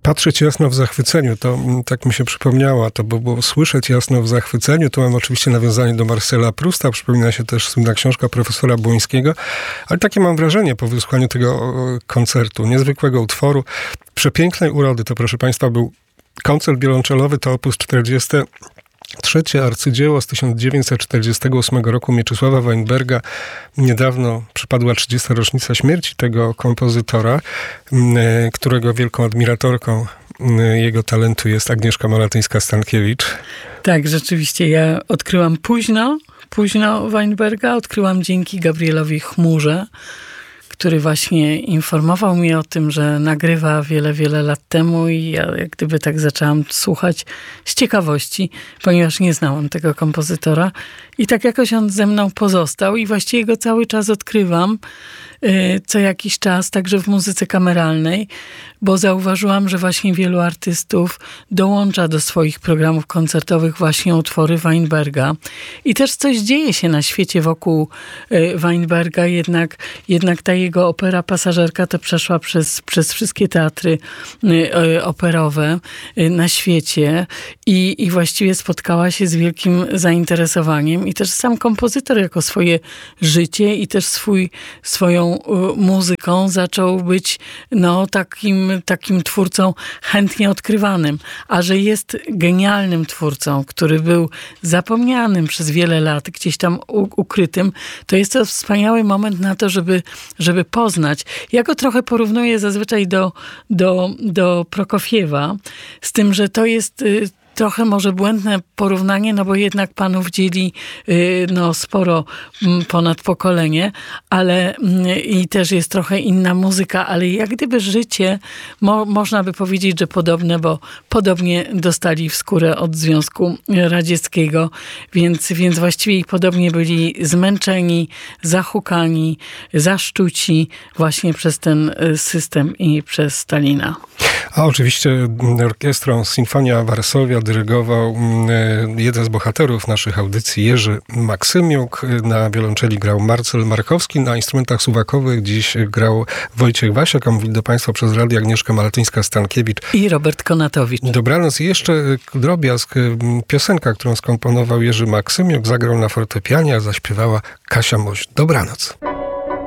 Patrzeć jasno w zachwyceniu, to tak mi się przypomniała, to było słyszeć jasno w zachwyceniu. Tu mam oczywiście nawiązanie do Marcela Prousta, przypomina się też słynna książka profesora Błońskiego, ale takie mam wrażenie po wysłuchaniu tego koncertu, niezwykłego utworu, przepięknej urody. To, proszę Państwa, był koncert wiolonczelowy, to opus 40. Trzecie arcydzieło z 1948 roku Mieczysława Weinberga. Niedawno przypadła 30. rocznica śmierci tego kompozytora, którego wielką admiratorką jego talentu jest Agnieszka Malatyńska-Stankiewicz. Tak, rzeczywiście. Ja odkryłam późno Weinberga. Odkryłam dzięki Gabrielowi Chmurze, który właśnie informował mnie o tym, że nagrywa wiele lat temu i ja jak gdyby tak zaczęłam słuchać z ciekawości, ponieważ nie znałam tego kompozytora i tak jakoś on ze mną pozostał i właściwie go cały czas odkrywam co jakiś czas, także w muzyce kameralnej, bo zauważyłam, że właśnie wielu artystów dołącza do swoich programów koncertowych właśnie utwory Weinberga. I też coś dzieje się na świecie wokół Weinberga, jednak ta jego opera Pasażerka to przeszła przez wszystkie teatry operowe na świecie i właściwie spotkała się z wielkim zainteresowaniem i też sam kompozytor jako swoje życie i też swoją muzyką zaczął być takim twórcą chętnie odkrywanym. A że jest genialnym twórcą, który był zapomnianym przez wiele lat, gdzieś tam ukrytym, to jest to wspaniały moment na to, żeby poznać. Ja go trochę porównuję zazwyczaj do Prokofiewa, z tym, że to jest trochę może błędne porównanie, no bo jednak panów dzieli sporo ponad pokolenie, ale i też jest trochę inna muzyka, ale jak gdyby życie, można by powiedzieć, że podobne, bo podobnie dostali w skórę od Związku Radzieckiego, więc właściwie podobnie byli zmęczeni, zahukani, zaszczuci właśnie przez ten system i przez Stalina. A oczywiście orkiestrą Sinfonia Varsovia dyrygował jeden z bohaterów naszych audycji, Jerzy Maksymiuk. Na wiolonczeli grał Marcel Markowski, na instrumentach suwakowych dziś grał Wojciech Wasiak, a mówi do Państwa przez radio Agnieszka Malatyńska-Stankiewicz. I Robert Konatowicz. Dobranoc. I jeszcze drobiazg, piosenka, którą skomponował Jerzy Maksymiuk, zagrał na fortepianie, a zaśpiewała Kasia Moś. Dobranoc.